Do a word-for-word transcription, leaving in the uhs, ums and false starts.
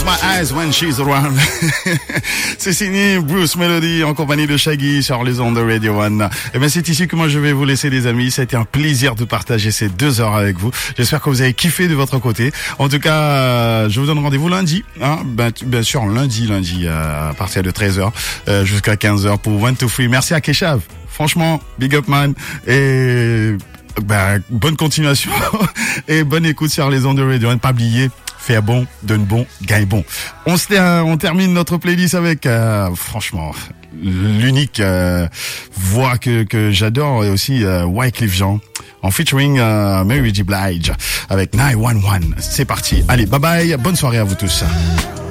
Close my eyes when she's around. C'est signé Bruce Melody en compagnie de Shaggy sur les ondes de Radio One. Et ben c'est ici que moi je vais vous laisser les amis. Ça a été un plaisir de partager ces deux heures avec vous. J'espère que vous avez kiffé de votre côté. En tout cas, euh, je vous donne rendez-vous lundi. Hein, ben, bien sûr lundi, lundi euh, à partir de treize heures euh, jusqu'à quinze heures pour One to Free. Merci à Keshav. Franchement, big up man. Et ben, bonne continuation et bonne écoute sur les ondes de Radio One. Pas oublier. Faire bon, donne bon, gagne bon. On se on termine notre playlist avec euh, franchement l'unique euh, voix que que j'adore et aussi euh, Wyclef Jean en featuring euh, Mary J Blige avec nine one one. C'est parti. Allez, bye bye. Bonne soirée à vous tous.